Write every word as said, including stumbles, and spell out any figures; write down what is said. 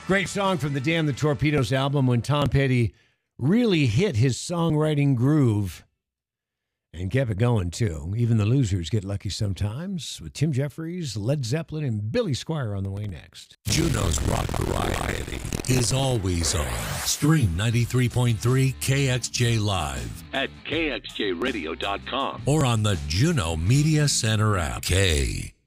Great song from the Damn the Torpedoes album when Tom Petty really hit his songwriting groove and kept it going, too. Even the losers get lucky sometimes with Tim Jeffries, Led Zeppelin, and Billy Squier on the way next. Juno's Rock Variety is always on. Stream ninety-three point three K X J Live at K X J radio dot com or on the Juno Media Center app. K